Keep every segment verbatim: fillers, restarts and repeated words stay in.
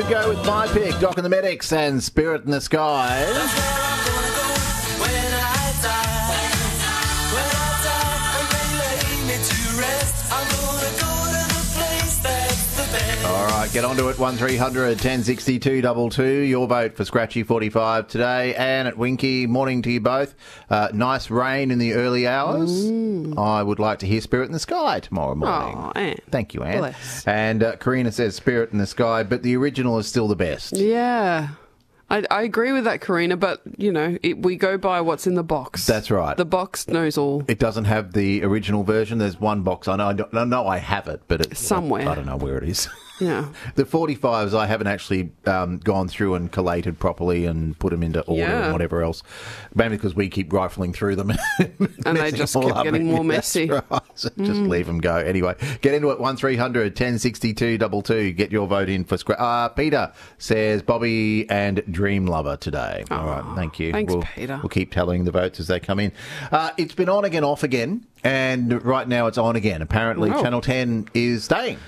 go with my pick, Doc and the Medics and Spirit in the Sky. All right, get onto it, one three hundred ten sixty-two two two. Your vote for Scratchy forty-five today. And at Winky, morning to you both. Uh, nice rain in the early hours. Mm. I would like to hear Spirit in the Sky tomorrow morning. Oh, Anne. Thank you, Anne. Bless. And uh, Karina says Spirit in the Sky, but the original is still the best. Yeah. I, I agree with that, Karina, but, you know, it, we go by what's in the box. That's right. The box knows all. It doesn't have the original version. There's one box. I know I, don't, I, know I have it, but it's somewhere. I, I don't know where it is. Yeah. The forty-fives, I haven't actually um, gone through and collated properly and put them into order yeah. and whatever else. Mainly because we keep rifling through them. And they just keep up. getting more messy. That's right. So mm. Just leave them go. Anyway, get into it, one three hundred ten sixty-two two two. Get your vote in for... Scra- uh, Peter says Bobby and Dream Lover today. Oh, all right, thank you. Thanks, we'll, Peter. We'll keep tallying the votes as they come in. Uh, it's been on again, off again, and right now it's on again. Apparently, oh. Channel ten is staying.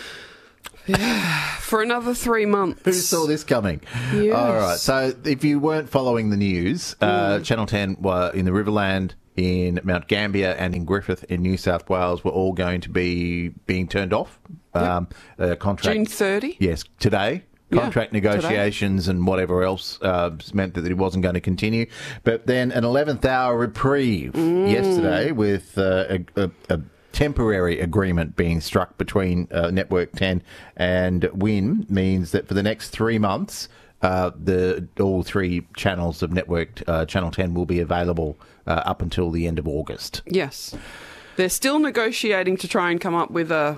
Yeah, for another three months. Who saw this coming? Yes. All right. So if you weren't following the news, uh, mm. Channel ten were in the Riverland, in Mount Gambier and in Griffith in New South Wales were all going to be being turned off. Yep. Um, uh, contract, June thirtieth? Yes, today. Contract yeah, negotiations today. and whatever else uh, meant that it wasn't going to continue. But then an eleventh hour reprieve mm. yesterday with uh, a, a, a temporary agreement being struck between uh, Network ten and Win means that for the next three months, uh, the all three channels of Network uh, Channel ten will be available uh, up until the end of August. Yes. They're still negotiating to try and come up with a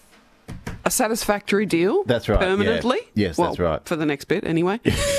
a satisfactory deal. That's right. Permanently. Yeah. Yes, well, that's right. For the next bit, anyway.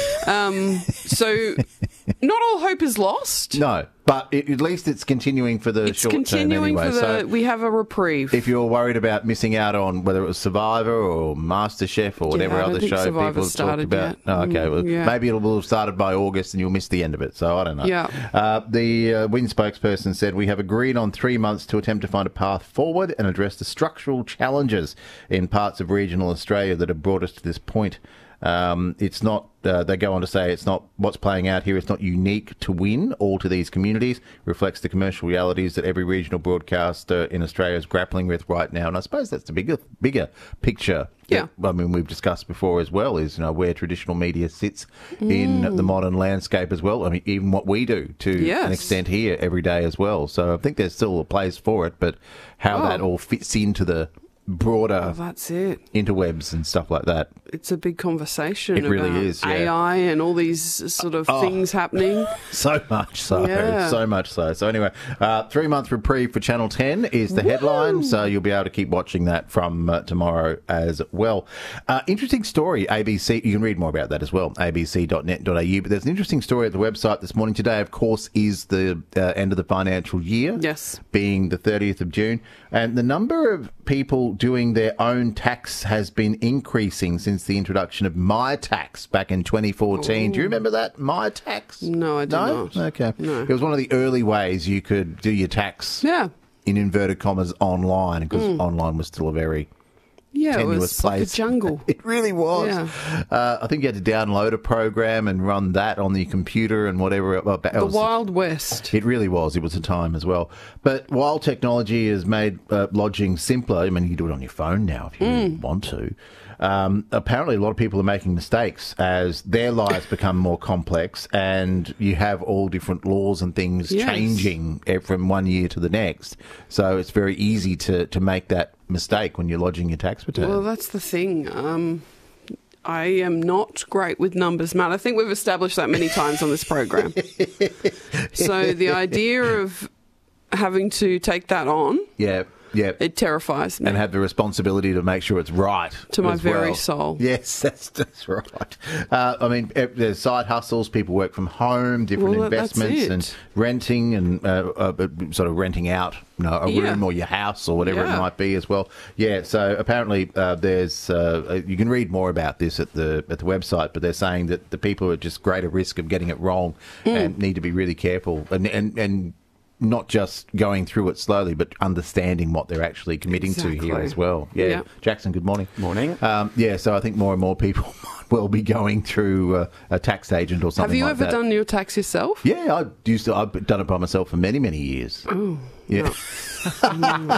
um, so, not all hope is lost. No, but it, at least it's continuing for the it's short term continuing anyway. For the, so we have a reprieve. If you're worried about missing out on whether it was Survivor or MasterChef or whatever yeah, other show people have talked about, yet. oh, okay, well, yeah. maybe it will have started by August and you'll miss the end of it. So I don't know. Yeah. Uh, the uh, Win spokesperson said, "We have agreed on three months to attempt to find a path forward and address the structural challenges in parts of regional Australia that have brought us to this point." Um, it's not, uh, they go on to say, it's not what's playing out here. It's not unique to Win or to these communities. It reflects the commercial realities that every regional broadcaster in Australia is grappling with right now. And I suppose that's the bigger, bigger picture. Yeah. That, I mean, we've discussed before as well is, you know, where traditional media sits mm. in the modern landscape as well. I mean, even what we do to yes. an extent here every day as well. So I think there's still a place for it, but how oh. that all fits into the broader oh, that's it. interwebs and stuff like that. It's a big conversation. It really about is, yeah. A I and all these sort of oh. things happening. So much so. Yeah. So much so. So anyway, uh, three-month reprieve for Channel ten is the Woo! headline, so you'll be able to keep watching that from uh, tomorrow as well. Uh, interesting story, A B C. You can read more about that as well, a b c dot net dot a u. But there's an interesting story at the website this morning. Today, of course, is the uh, end of the financial year. Yes. Being the thirtieth of June. And the number of people doing their own tax has been increasing since the introduction of MyTax back in twenty fourteen. Ooh. Do you remember that, MyTax? No, I do no? not. Okay. No. It was one of the early ways you could do your tax, yeah. in inverted commas, online, because mm. online was still a very... Yeah, it tenuous was place. like a jungle. It really was. Yeah. Uh, I think you had to download a program and run that on the computer and whatever. Well, the was, Wild West. It really was. It was a time as well. But while technology has made uh, lodging simpler, I mean, you can do it on your phone now if you mm. want to. Um, apparently, a lot of people are making mistakes as their lives become more complex and you have all different laws and things yes. changing from one year to the next. So it's very easy to, to make that mistake when you're lodging your tax return. Well, that's the thing. Um, I am not great with numbers, Matt. I think we've established that many times on this program. So the idea of having to take that on... Yeah. Yeah. It terrifies me. And have the responsibility to make sure it's right. To my very well. soul. Yes, that's, that's right. Uh, I mean, there's side hustles, people work from home, different well, investments, and renting and uh, uh, sort of renting out you know, a yeah. room or your house or whatever yeah. it might be as well. Yeah, so apparently uh, there's, uh, you can read more about this at the at the website, but they're saying that the people are at just greater risk of getting it wrong mm. and need to be really careful. And, and, and not just going through it slowly, but understanding what they're actually committing exactly. to here as well. Yeah. yeah. Jackson, good morning. Morning. Um, yeah, so I think more and more people well be going through uh, a tax agent or something Have you like ever that. done your tax yourself? Yeah, I used to. I've done it by myself for many, many years. Oh, Yeah. no.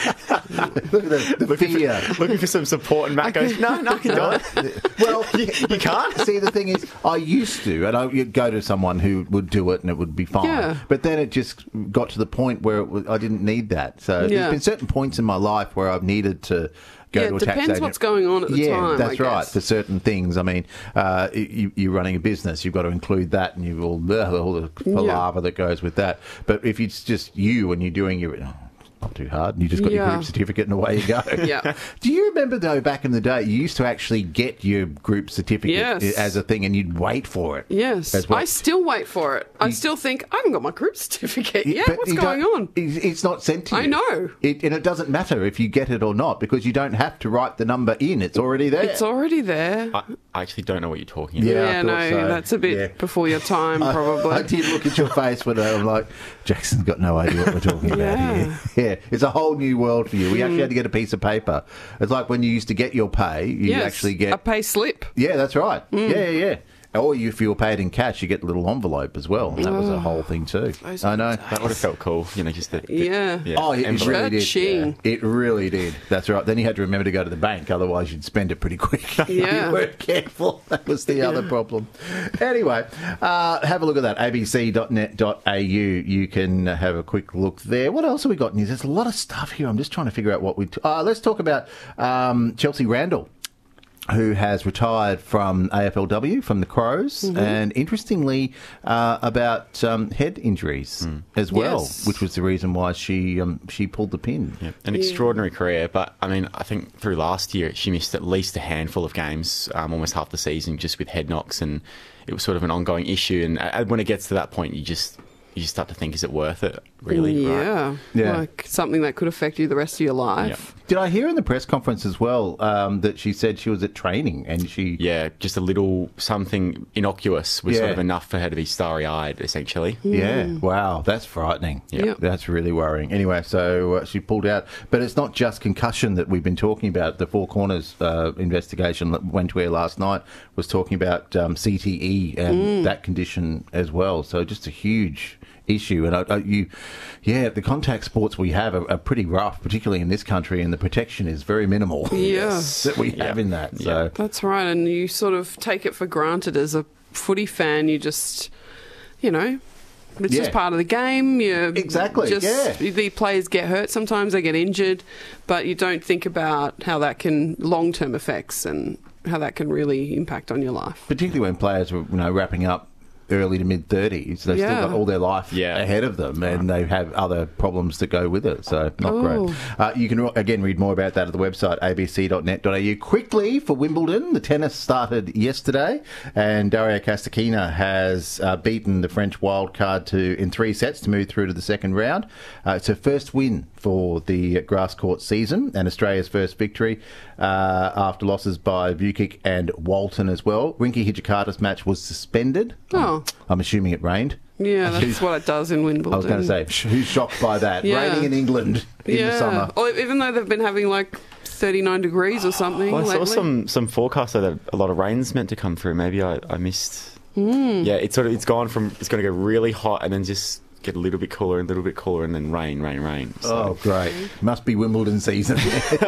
Look at the, the Looking fear. for, looking for some support, and Matt goes, no, no, I can do it. Well, You, you can't. see, the thing is, I used to, and I would go to someone who would do it, and it would be fine. Yeah. But then it just got to the point where it was, I didn't need that. So Yeah. there's been certain points in my life where I've needed to go Yeah, to a it tax depends agent. what's going on at the yeah, time, that's I right. guess. For certain things, I mean, uh, you, you're running a business, you've got to include that, and you've all, all the palaver that goes with that. But if it's just you and you're doing your not too hard. You just got your Yeah. group certificate and away you go. Yeah. Do you remember, though, back in the day, you used to actually get your group certificate Yes. as a thing and you'd wait for it? Yes, As well. I still wait for it. I still think, I haven't got my group certificate yet. But What's you going don't- on? It's it's not sent to you. I know. It, and it doesn't matter if you get it or not because you don't have to write the number in. It's already there. It's already there. I, I actually don't know what you're talking about. Yeah, I Yeah, thought no, so. that's a bit Yeah. before your time, probably. I did look at your face when I'm like, Jackson's got no idea what we're talking about Yeah. here. Yeah, it's a whole new world for you. We actually had to get a piece of paper. It's like when you used to get your pay, you Yes, actually get a pay slip. Yeah, that's right. Yeah, yeah, yeah. Or if you were paid in cash, you get a little envelope as well. And that was a whole thing too. Those I know. That would have felt cool, you know, just the, the Yeah. Oh, it envelope. really did. Cha-ching. It really did. That's right. Then you had to remember to go to the bank, otherwise you'd spend it pretty quick. Yeah. You weren't careful. That was the other Yeah. problem. Anyway, uh, have a look at that. a b c dot net dot a u. You can uh, have a quick look there. What else have we got news? There's a lot of stuff here. I'm just trying to figure out what we... T- uh, let's talk about um, Chelsea Randall, who has retired from A F L W, from the Crows, Mm-hmm. and interestingly uh, about um, head injuries as well, Yes. which was the reason why she um, she pulled the pin. Yeah, an extraordinary career, but I mean, I think through last year she missed at least a handful of games, um, almost half the season, just with head knocks, and it was sort of an ongoing issue. And uh, when it gets to that point, you just you just start to think, is it worth it? Really? Right? Yeah. Yeah. Like something that could affect you the rest of your life. Did I hear in the press conference as well um, that she said she was at training and she... Yeah, just a little something innocuous was sort Yeah. of enough for her to be starry-eyed, essentially. Yeah, wow, that's frightening. Yeah. Yep. That's really worrying. Anyway, so uh, she pulled out. But it's not just concussion that we've been talking about. The Four Corners uh, investigation that went to air last night was talking about um, C T E and that condition as well. So just a huge issue. And I, I, you, yeah, the contact sports we have are, are pretty rough, particularly in this country, and the protection is very minimal. Yeah. that we have Yeah. in that. So That's right. And you sort of take it for granted as a footy fan. You just, you know, it's Yeah. just part of the game. You Exactly, Just, yeah. The players get hurt. Sometimes they get injured, but you don't think about how that can long-term effects and how that can really impact on your life. particularly when players were, you know, wrapping up early to mid thirties, they've Yeah. still got all their life Yeah. ahead of them, and they have other problems that go with it. So not Oh. great. Uh, you can again read more about that at the website a b c dot net dot a u. Quickly for Wimbledon, the tennis started yesterday, and Daria Kasatkina has uh, beaten the French wildcard to in three sets to move through to the second round. Uh, it's her first win for the grass court season, and Australia's first victory uh, after losses by Vukic and Walton as well. Rinky Hijikata's match was suspended. Oh. I'm, I'm assuming it rained. Yeah, that's what it does in Wimbledon. I was going to say, sh- who's shocked by that? Yeah. Raining in England in yeah. the summer. Or even though they've been having like thirty-nine degrees or something Well, I saw lately. some some forecasts that a lot of rain's meant to come through. Maybe I, I missed. Hmm. Yeah, it's sort of it's gone from it's going to go really hot and then just get a little bit cooler and a little bit cooler and then rain, rain, rain. So, Oh, great. Must be Wimbledon season.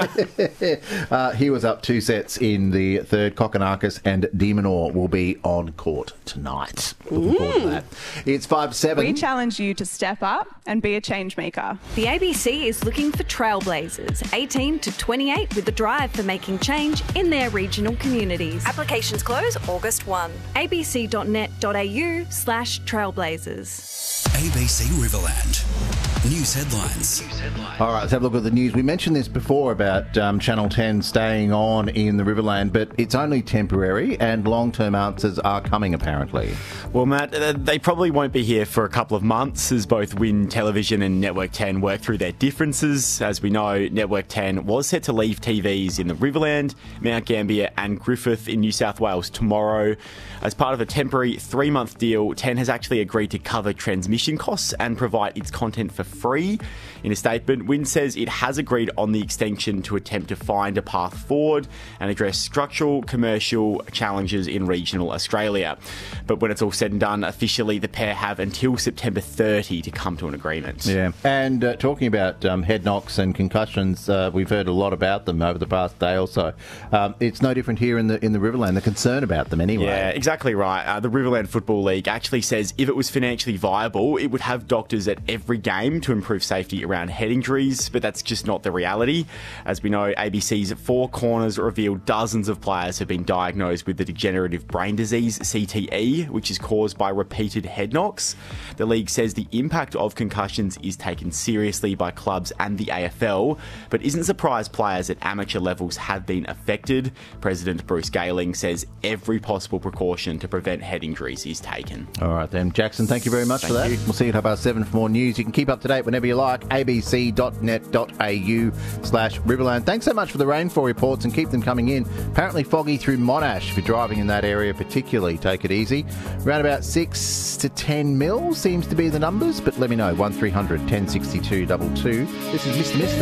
uh, he was up two sets in the third. Kokonakis and Demonor will be on court tonight. Looking forward to that. It's five seven. We challenge you to step up and be a change maker. The A B C is looking for trailblazers, eighteen to twenty-eight, with a drive for making change in their regional communities. Applications close August first. a b c dot net dot a u slash trailblazers. A B C Riverland. News headlines. All right, let's have a look at the news. We mentioned this before about um, Channel ten staying on in the Riverland, but it's only temporary and long-term answers are coming, apparently. Well, Matt, uh, they probably won't be here for a couple of months as both Win Television and Network ten work through their differences. As we know, Network ten was set to leave T Vs in the Riverland, Mount Gambier and Griffith in New South Wales tomorrow. As part of a temporary three-month deal, ten has actually agreed to cover transmission costs and provide its content for free. In a statement, Wynn says it has agreed on the extension to attempt to find a path forward and address structural commercial challenges in regional Australia. But when it's all said and done, officially the pair have until September thirtieth to come to an agreement. Yeah, and uh, talking about um, head knocks and concussions, uh, we've heard a lot about them over the past day or so. Um, it's no different here in the in the Riverland. The concern about them anyway. Yeah, exactly right. Uh, the Riverland Football League actually says if it was financially viable, it would have doctors at every game to improve safety around head injuries, but that's just not the reality. As we know, A B C's Four Corners revealed dozens of players have been diagnosed with the degenerative brain disease, C T E, which is caused by repeated head knocks. The league says the impact of concussions is taken seriously by clubs and the A F L, but isn't surprised players at amateur levels have been affected. President Bruce Gayling says every possible precaution to prevent head injuries is taken. All right then, Jackson, thank you very much Thank for that. you. We'll see you at half past seven for more news. You can keep up to date whenever you like, abc.net.au slash Riverland. Thanks so much for the rainfall reports and keep them coming in. Apparently foggy through Monash. If you're driving in that area particularly, take it easy. Around about six to ten mil seems to be the numbers, but let me know, one three hundred ten sixty-two two two. This is Mister Mister.